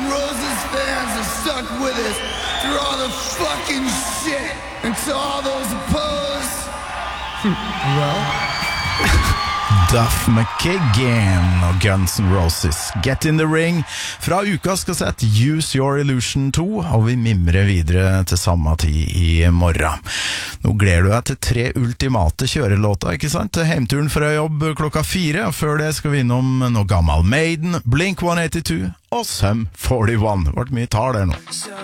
Roses fans are stuck with us through all the fucking shit. And to all those opposed, well... Duff McKagan og Guns N' Roses Get in the Ring fra ukas kassett Use Your Illusion 2, og vi mimrer videre til samme tid i morgen. Nå gleder du deg til 3 ultimate kjørelåter, ikke sant? Heimturen fra jobb klokka 4, og før det skal vi innom noe gammel Maiden, Blink-182 og Sum 41. Det ble mye tar der nå.